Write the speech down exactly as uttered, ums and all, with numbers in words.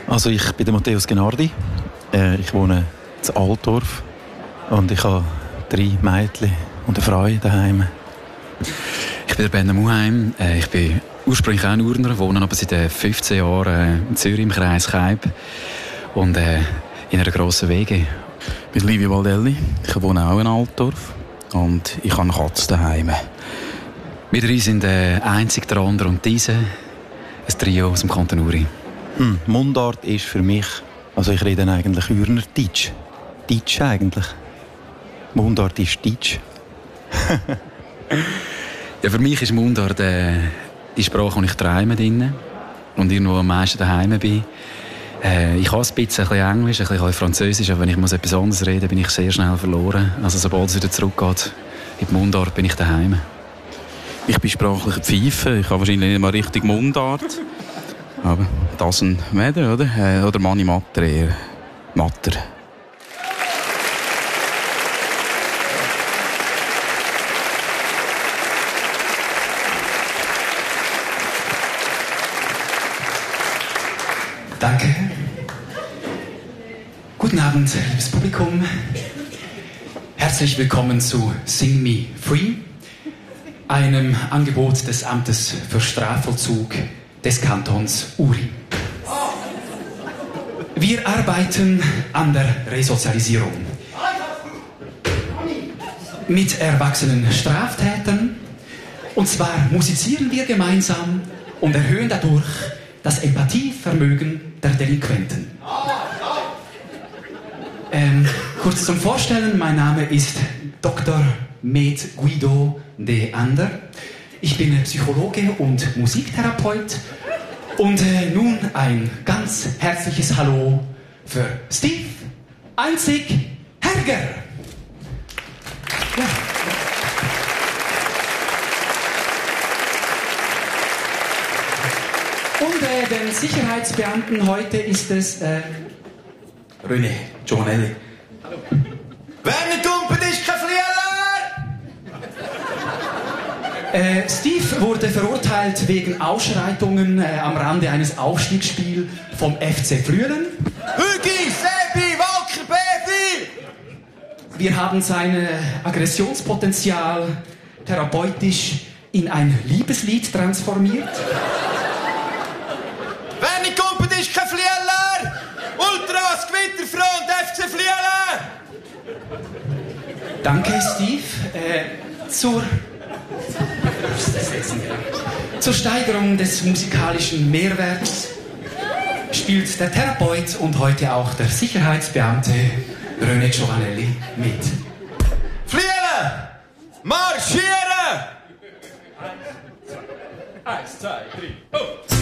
Also ich bin der Matthäus Genardi. Äh, ich wohne in Altdorf und ich habe drei Mädchen und eine Frau daheim. Ich bin der Ben Muheim. Äh, ich bin ursprünglich auch ein Urner, wohne aber seit äh, fünfzehn Jahren äh, in Zürich im Kreis Kaib und äh, in einer grossen W G. Ich bin Livio Valdelli. Ich wohne auch in Altdorf und ich habe eine Katze daheim. Wir drei sind äh, einzig der andere und diese, ein Trio aus dem Kanton Uri. Hm, Mundart ist für mich, also ich rede eigentlich Urner Deutsch. Deutsch eigentlich. Mundart ist Deutsch. Ja, für mich ist Mundart äh, die Sprache, wo ich träume drin und irgendwo am meisten daheim bin. Äh, ich kann ein bisschen, ein bisschen Englisch, ein bisschen Französisch, aber wenn ich muss etwas anderes reden, bin ich sehr schnell verloren. Also sobald es wieder zurückgeht in die Mundart, bin ich daheim. Ich bin sprachlicher Pfeife. Ich habe wahrscheinlich nicht mal richtig Mundart. Aber das ein Mädel, oder? Äh, oder Mani Matter eher. Matter. Danke. Guten Abend, liebes Publikum. Herzlich willkommen zu Sing Me Free, einem Angebot des Amtes für Strafvollzug des Kantons Uri. Wir arbeiten an der Resozialisierung mit erwachsenen Straftätern, und zwar musizieren wir gemeinsam und erhöhen dadurch das Empathievermögen der Delinquenten. Ähm, kurz zum Vorstellen, mein Name ist Doktor Med Guido de Ander. Ich bin Psychologe und Musiktherapeut. Und äh, nun ein ganz herzliches Hallo für Steve Einzig Herger. Ja. Und äh, den Sicherheitsbeamten heute ist es äh, René Giovanelli. Hallo. Werner Gumpert ist kein Flieger! Äh, Steve wurde verurteilt wegen Ausschreitungen äh, am Rande eines Aufstiegsspiels vom F C Flüelen. Hügi, Sebi, Walker, Baby! Wir haben sein Aggressionspotenzial therapeutisch in ein Liebeslied transformiert. Werner Gumpert ist kein Flieger! Ultras, Gewitterfront, F C Flüelen! Danke, Steve. Äh, zur, zur Steigerung des musikalischen Mehrwerts spielt der Therapeut und heute auch der Sicherheitsbeamte René Giovanelli mit. Flüelen! Marschieren! Eins, zwei, drei.